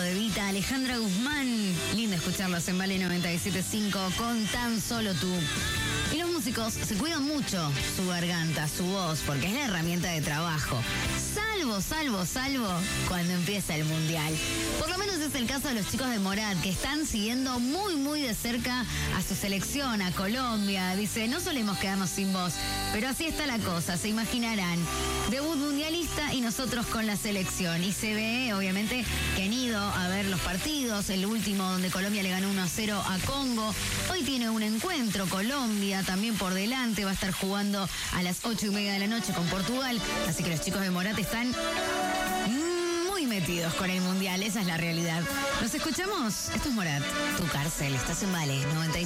de Vita, Alejandra Guzmán. Lindo escucharlos en Vale 97.5 con Tan Solo Tú. Y los músicos se cuidan mucho su garganta, su voz, porque es la herramienta de trabajo. Salvo cuando empieza el Mundial. Por lo menos es el caso de los chicos de Morat, que están siguiendo muy de cerca a su selección, a Colombia. Dice, no solemos quedarnos sin voz, pero así está la cosa, se imaginarán. Debut mundialista y nosotros con la selección. Y se ve, obviamente, que han ido a ver los partidos. El último donde Colombia le ganó 1-0 a Congo. Hoy tiene un encuentro Colombia también por delante. Va a estar jugando a las 8:30 de la noche con Portugal. Así que los chicos de Morat están muy metidos con el Mundial. Esa es la realidad. ¿Nos escuchamos? Esto es Morat. Tu cárcel. Estás en Vale 97.